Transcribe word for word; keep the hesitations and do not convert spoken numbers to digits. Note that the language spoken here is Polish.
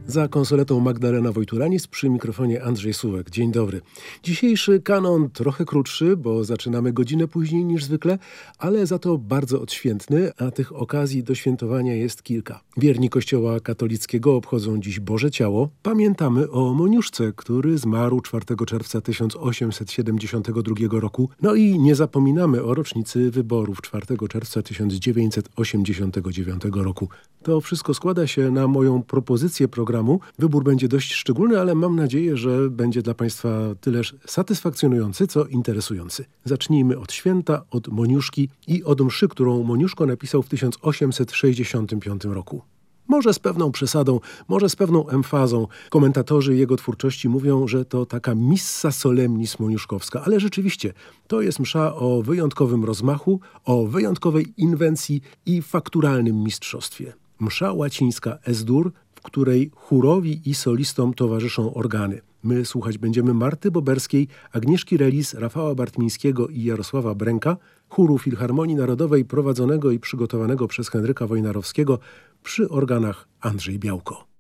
Za konsoletą Magdalena Wojtulanis, przy mikrofonie Andrzej Sułek. Dzień dobry. Dzisiejszy kanon trochę krótszy, bo zaczynamy godzinę później niż zwykle, ale za to bardzo odświętny, a tych okazji do świętowania jest kilka. Wierni Kościoła katolickiego obchodzą dziś Boże Ciało. Pamiętamy o Moniuszce, który zmarł czwartego czerwca tysiąc osiemset siedemdziesiątego drugiego roku. No i nie zapominamy o rocznicy wyborów czwartego czerwca tysiąc dziewięćset osiemdziesiątego dziewiątego roku. To wszystko składa się na moją propozycję programu. Wybór będzie dość szczególny, ale mam nadzieję, że będzie dla Państwa tyleż satysfakcjonujący, co interesujący. Zacznijmy od święta, od Moniuszki i od mszy, którą Moniuszko napisał w tysiąc osiemset sześćdziesiątym piątym roku. Może z pewną przesadą, może z pewną emfazą. Komentatorzy jego twórczości mówią, że to taka missa solemnis moniuszkowska, ale rzeczywiście to jest msza o wyjątkowym rozmachu, o wyjątkowej inwencji i fakturalnym mistrzostwie. Msza łacińska Es-dur, w której chórowi i solistom towarzyszą organy. My słuchać będziemy Marty Boberskiej, Agnieszki Relis, Rafała Bartmińskiego i Jarosława Bręka, chóru Filharmonii Narodowej prowadzonego i przygotowanego przez Henryka Wojnarowskiego, przy organach Andrzej Białko.